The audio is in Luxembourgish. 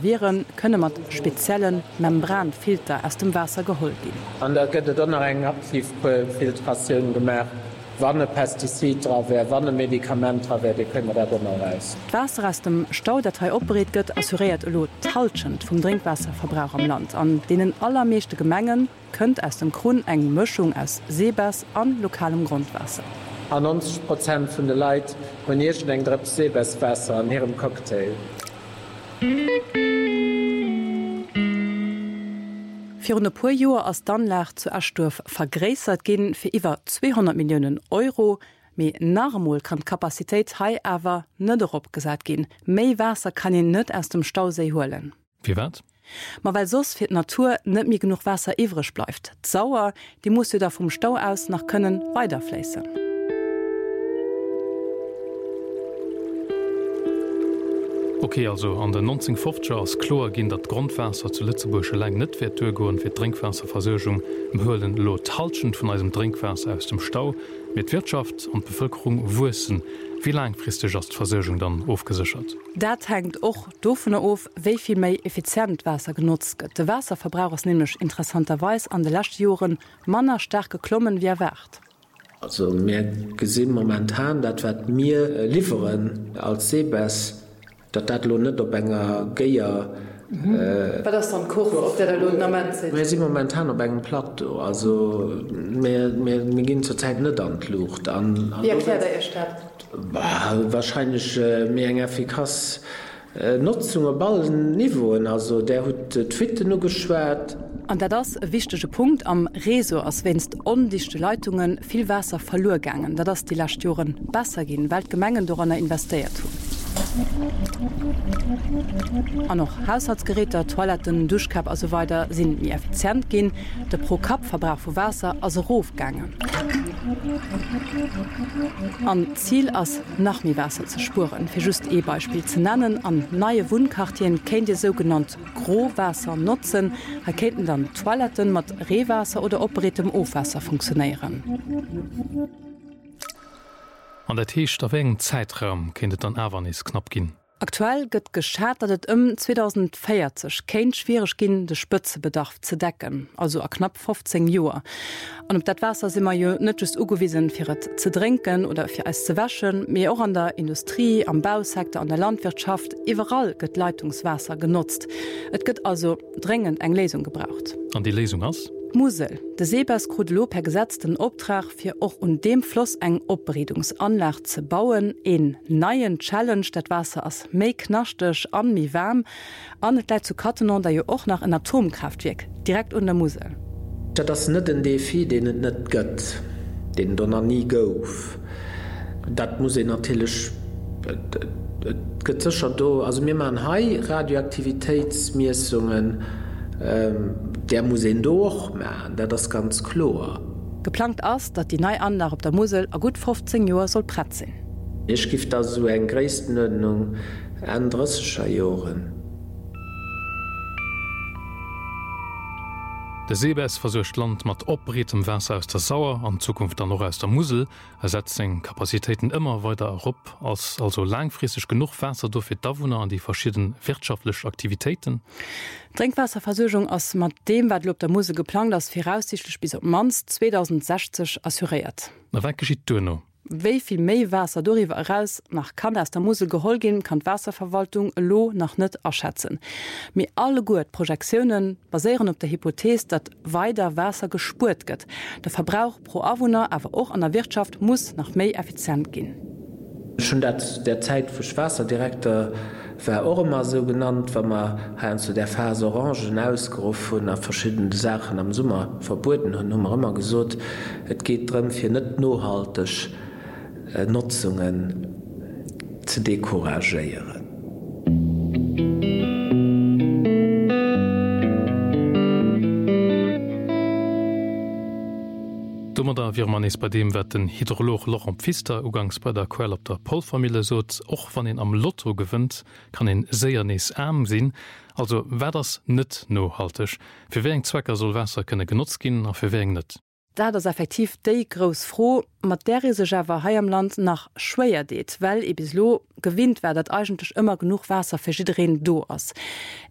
Viren könne mat speziellen Membranfilter aus dem Wasser geholt gehen. An der gëtt dann eng Aktivfiltrationun gemerk, wann Pestizid wär, wann Medikament wär, de kënne der donnerweis. Wasser aus dem Staudatei opbreet gëtt assuriert lo talschend vum Trinkwasserverbrauch am Land. An denen allermeeschte Gemengen kënnt aus dem Grund eng Mischung aus Seebass an lokalem Grundwasser. An 90% vun de Leiit hunn jechen eng Drpp Seebasswasser an hirem Cocktail. Für eine paar Jahre als Danlach zu Asturf vergrößert gehen für über 200 Millionen Euro. Mehr normal kann die Kapazität hier aber nicht darauf gesagt gehen. Mehr Wasser kann ihn nicht aus dem Stausee holen. Wie wat? Aber weil sonst für die Natur nicht mehr genug Wasser übrig bleibt. Die Sauer, die muss wieder vom Stau aus nach können weiterfließen. Okay, also an den 1950er als Chlor ginn dat Grundwasser zu Lützeburgsche Läng net fir goen fir Trinkwasserversøchung höhlen lo talschend vun eisem Trinkwasser aus dem Stau mit Wirtschaft und Bevölkerung wussen, wie langfristig as Versøchung dann aufgesichert. Dat hängt och dofene auf, wieviel méi effizient Wasser genutzt gëtt. De Wasserverbrauch ist nämlich interessanterweise an de letzten Jahren manner stark geklommen wie erwart. Also mir gesinn momentan, dat wat mir lieferen als Seebass, dat lo net op enger Geier si momentan op engen Plateau, also ginn zur Zeit net anlucht an wahrscheinlich mé eng effikaz Nutzung op ballen Niveen, also der huet Twitter no geschwert. An der das wichtige Punkt am Reso als wennst ondichte Leitungen viel Wasser verlorengegangen, da das die Lastjoren besser gehen, weil Gemengen daran investiert tun. An noch Haushaltsgeräte, Toiletten, Duschkap also weiter sind mir effizient gehen, der Pro-Kap-Verbrauch von Wasser also raufgegangen. An Ziel als nach mir Wasser zu spuren, für just Beispiel zu nennen, an neue Wohnkartien kennt ihr sogenannt Growasser nutzen, erkennen dann Toiletten mit Rehwasser oder operitem Ofwasser funktionieren. An der Techt auf engen Zeitraum kennt dann Awernis knapp gin. Aktuell gëtt geschat, dat et 2040 kéint schwierig ginn de Spëtzebedarf ze decken, also a knapp 15 Joer. An op dat Wasser simmer jo net just ugewiesen fir et ze trinken oder fir eis ze wäschen, mé auch an der Industrie, am Bausektor, an der Landwirtschaft, iwwerall gëtt Leitungswasser genutzt. Et gëtt also dringend eng Lesung gebraucht. An die Lesung ass? Musel. De Seebass krudelo per Gesetz den Optrag fir och dem Floss eng Opberedungsanlage ze bauen, en neien Challenge dat Wasser ass méi knachtech an mi wärm, an et Leiit zu Kattenon, da jo och nach en Atomkraftwerk direkt unter Musel. Dat ass net den Defi, den et net gëtt, den donner nie gouf. Dat muss natilech gezecher do, also mir man hai Radioaktivitätsmiesungen, der muss doch machen, das ganz klar. Geplant ass, dat die neue Anlage op der Musel a gut 15 Joer soll pratt sinn. Ich gif da so eng Größenordnung an 30er Jahren. Der Seebass versucht Land mat opbretem Wasser aus der Sauer, an Zukunft dann noch aus der Musel, setzt eng Kapazitäten immer weiter herab, als also langfristig genug Wasser dofir Dawohner an die verschiedenen wirtschaftlichen Aktivitäten. Trinkwasserversorgung ass mat dem wat op der Musel geplant, das voraussichtlich bis op Mans 2060 assuriert. Na wat geschieht no? Wieviel méi Wasser doriwer heraus nach kann aus der Musel gehol gin, kann d Wasserverwaltung lo nach net erschätzen. Mi alle gut Projektionen basieren op der Hypothese, dat weiter Wasser gespurt gëtt. Der Verbrauch pro Awohner awer auch an der Wirtschaft muss nach méi effizient gin. Schon dat der Zeit vuch Wasserdirektor war auch immer so genannt, wenn man zu der Phase Orangen ausgerufen und nach verschiedene Sachen am Sommer verboten und haben immer gesagt, es geht darum, für nicht nachhaltig Nutzungen zu decouragieren. Dummer wie man is bei dem wat den Hydrolog Laurent Pfister ugangs bei der Quell op der Polfamilie sot, och wann en am Lotto gewinnt, kann en sehr nees arm sinn, also wär das net nohaltig. Für wegen Zwecker soll Wasser könne genutzt gin, a für wegen net. Da das effektiv déi groß froh, mat der se Java hai am Land nach schwéier deet, weil e bis lo gewinnt werdet eigentlich immer genug Wasser für jiddreen do ass.